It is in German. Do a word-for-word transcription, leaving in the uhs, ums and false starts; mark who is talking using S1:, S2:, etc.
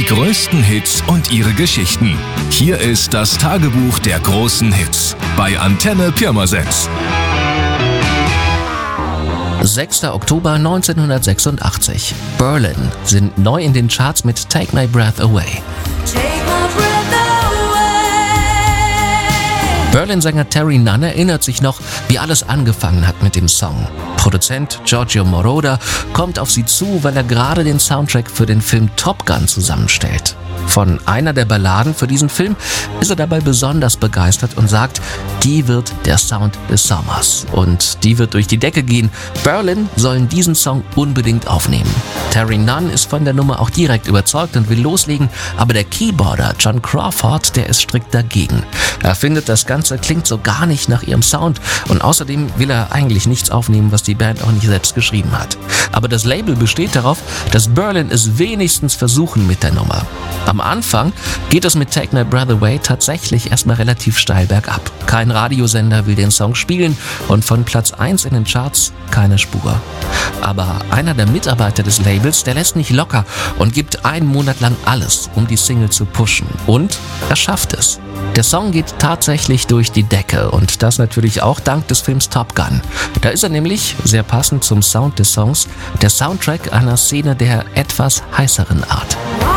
S1: größten Hits und ihre Geschichten. Hier ist das Tagebuch der großen Hits bei Antenne Pirmasens.
S2: sechster Oktober neunzehnhundertsechsundachtzig. Berlin sind neu in den Charts mit Take My Breath Away. Berlin-Sänger Terry Nunn erinnert sich noch, wie alles angefangen hat mit dem Song. Produzent Giorgio Moroder kommt auf sie zu, weil er gerade den Soundtrack für den Film Top Gun zusammenstellt. Von einer der Balladen für diesen Film ist er dabei besonders begeistert und sagt, die wird der Sound des Sommers und die wird durch die Decke gehen. Berlin sollen diesen Song unbedingt aufnehmen. Terry Nunn ist von der Nummer auch direkt überzeugt und will loslegen, aber der Keyboarder John Crawford, der ist strikt dagegen. Er findet, das Ganze klingt so gar nicht nach ihrem Sound und außerdem will er eigentlich nichts aufnehmen, was die Band auch nicht selbst geschrieben hat. Aber das Label besteht darauf, dass Berlin es wenigstens versuchen mit der Nummer. Am Anfang geht es mit Take My Breath Away tatsächlich erstmal relativ steil bergab. Kein Radiosender will den Song spielen und von Platz eins in den Charts keine Spur. Aber einer der Mitarbeiter des Labels, der lässt nicht locker und gibt einen Monat lang alles, um die Single zu pushen. Und er schafft es. Der Song geht tatsächlich durch die Decke und das natürlich auch dank des Films Top Gun. Da ist er nämlich, sehr passend zum Sound des Songs, der Soundtrack einer Szene der etwas heißeren Art.